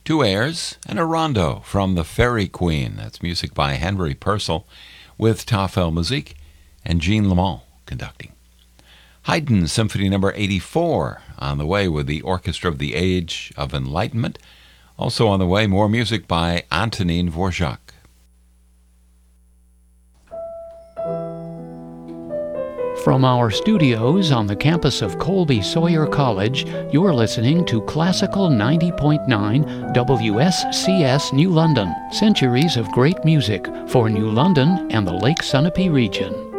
two airs, and a rondo from The Fairy Queen. That's music by Henry Purcell with Tafel Musique and Jean Lamont conducting. Haydn Symphony No. 84 on the way with the Orchestra of the Age of Enlightenment. Also on the way, more music by Antonin Dvorak. From our studios on the campus of Colby Sawyer College, you're listening to Classical 90.9 WSCS New London. Centuries of great music for New London and the Lake Sunapee region.